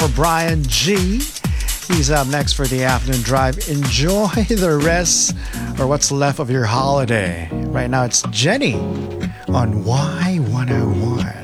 for Brian G. He's up next for the afternoon drive. Enjoy the rest or what's left of your holiday. Right now it's Jenny on Y101.